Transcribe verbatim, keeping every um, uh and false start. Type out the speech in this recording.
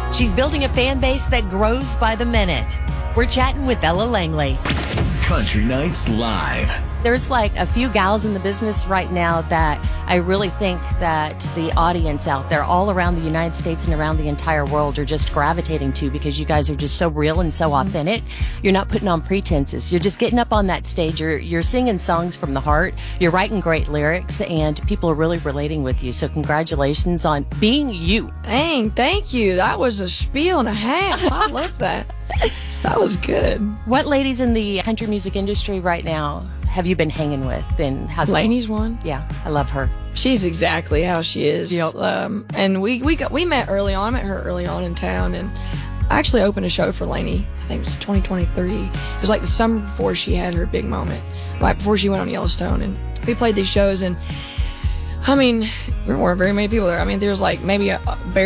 She's building a fan base that grows by the minute. We're chatting with Ella Langley. Country Nights Live. There's like a few gals in the business right now that I really think that the audience out there all around the United States and around the entire world are just gravitating to, because you guys are just so real and so authentic. You're not putting on pretenses. You're just getting up on that stage. You're, you're singing songs from the heart. You're writing great lyrics, and people are really relating with you. So congratulations on being you. Dang, thank you. That was a spiel and a half. I love that. That was good. What ladies in the country music industry right now have you been hanging with? And how's Lainey's one. Yeah, I love her. She's exactly how she is. Yep. Um, and we we got we met early on. I met her early on in town, and I actually opened a show for Lainey. I think it was twenty twenty-three. It was like the summer before she had her big moment, right before she went on Yellowstone. And we played these shows, and I mean, there weren't very many people there. I mean, there was like maybe a, a barely